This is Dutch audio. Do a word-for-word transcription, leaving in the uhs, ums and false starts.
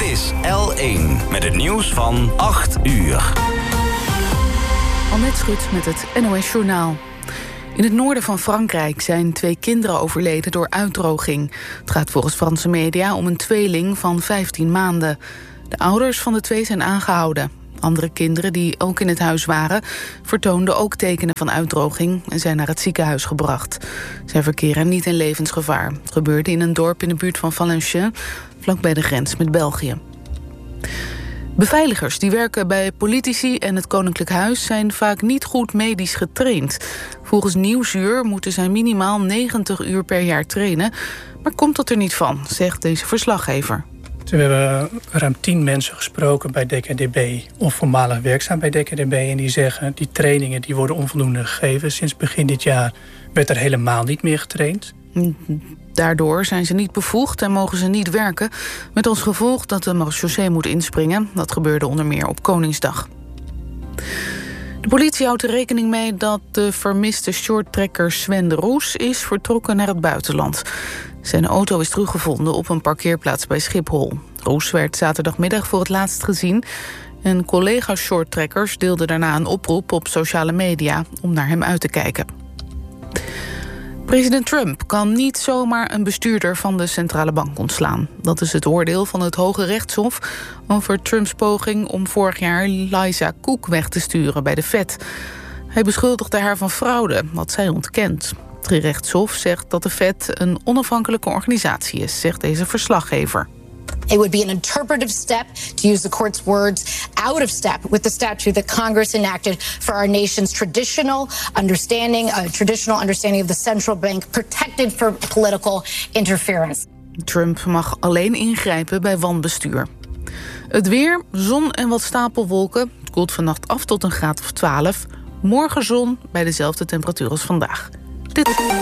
is L één met het nieuws van acht uur. Annette Schut met het N O S Journaal. In het noorden van Frankrijk zijn twee kinderen overleden door uitdroging. Het gaat volgens Franse media om een tweeling van vijftien maanden. De ouders van de twee zijn aangehouden. Andere kinderen die ook in het huis waren vertoonden ook tekenen van uitdroging en zijn naar het ziekenhuis gebracht. Zij verkeren niet in levensgevaar. Het gebeurde in een dorp in de buurt van Valenciennes, vlakbij de grens met België. Beveiligers die werken bij politici en het Koninklijk Huis zijn vaak niet goed medisch getraind. Volgens Nieuwsuur moeten zij minimaal negentig uur per jaar trainen, maar komt dat er niet van, zegt deze verslaggever. We hebben ruim tien mensen gesproken bij D K D B of voormalig werkzaam bij D K D B. En die zeggen, die trainingen die worden onvoldoende gegeven. Sinds begin dit jaar werd er helemaal niet meer getraind. Daardoor zijn ze niet bevoegd en mogen ze niet werken. Met als gevolg dat de marechaussee moet inspringen. Dat gebeurde onder meer op Koningsdag. De politie houdt er rekening mee dat de vermiste shorttrekker Sven de Roes is vertrokken naar het buitenland. Zijn auto is teruggevonden op een parkeerplaats bij Schiphol. Roes werd zaterdagmiddag voor het laatst gezien. En collega-shorttrekkers deelden daarna een oproep op sociale media om naar hem uit te kijken. President Trump kan niet zomaar een bestuurder van de centrale bank ontslaan. Dat is het oordeel van het Hoge Rechtshof over Trumps poging om vorig jaar Liza Cook weg te sturen bij de Fed. Hij beschuldigde haar van fraude, wat zij ontkent. Het Rechtshof zegt dat de Fed een onafhankelijke organisatie is, zegt deze verslaggever. It would be an interpretive step, to use the court's words, out of step with the statute that Congress enacted for our nation's traditional understanding, a traditional understanding of the central bank, protected from political interference. Trump mag alleen ingrijpen bij wanbestuur. Het weer, zon en wat stapelwolken. Het koelt vannacht af tot een graad of twaalf. Morgen zon bij dezelfde temperatuur als vandaag. Dit